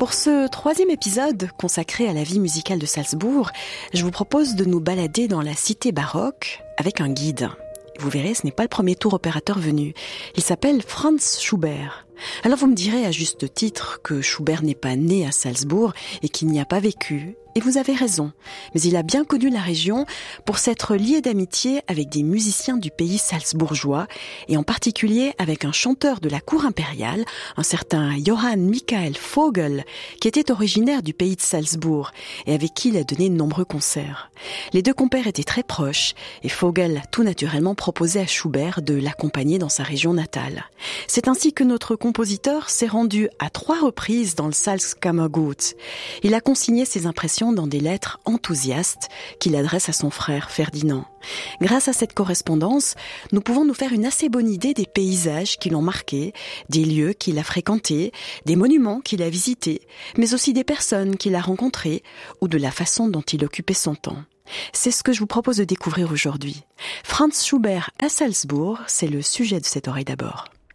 Pour ce 3e épisode consacré à la vie musicale de Salzbourg, je vous propose de nous balader dans la cité baroque avec un guide. Vous verrez, ce n'est pas le premier tour opérateur venu. Il s'appelle Franz Schubert. Alors vous me direz à juste titre que Schubert n'est pas né à Salzbourg et qu'il n'y a pas vécu. Et vous avez raison, mais il a bien connu la région pour s'être lié d'amitié avec des musiciens du pays salzbourgeois et en particulier avec un chanteur de la cour impériale, un certain Johann Michael Vogel, qui était originaire du pays de Salzbourg et avec qui il a donné de nombreux concerts. Les deux compères étaient très proches et Vogel a tout naturellement proposé à Schubert de l'accompagner dans sa région natale. C'est ainsi que notre compositeur s'est rendu à 3 reprises dans le Salzkammergut. Il a consigné ses impressions dans des lettres enthousiastes qu'il adresse à son frère Ferdinand. Grâce à cette correspondance, nous pouvons nous faire une assez bonne idée des paysages qui l'ont marqué, des lieux qu'il a fréquentés, des monuments qu'il a visités, mais aussi des personnes qu'il a rencontrées ou de la façon dont il occupait son temps. C'est ce que je vous propose de découvrir aujourd'hui. Franz Schubert à Salzbourg, c'est le sujet de cette oreille d'abord.